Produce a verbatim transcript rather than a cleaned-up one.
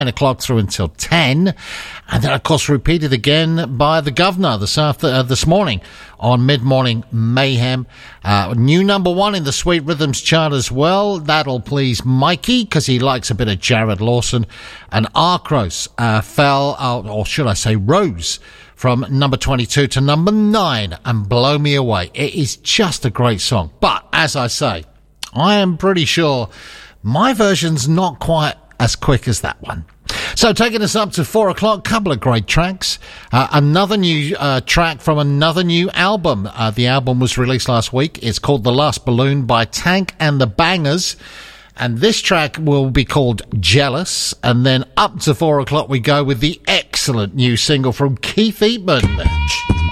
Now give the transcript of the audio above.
o'clock through until ten, and then of course repeated again by the governor this after uh, this morning on Mid-Morning Mayhem. Uh, new number one in the Sweet Rhythms chart as well. That'll please Mikey because he likes a bit of Jared Lawson. And Arcros uh, fell out, or should I say rose, from number twenty-two to number nine, and Blow Me Away. It is just a great song, but as I say, I am pretty sure my version's not quite as quick as that one. So taking us up to four o'clock, couple of great tracks. Uh, another new uh, track from another new album. Uh, the album was released last week. It's called The Last Balloon by Tank and the Bangers. And this track will be called Jealous. And then up to four o'clock we go with the excellent new single from Keith Eatman.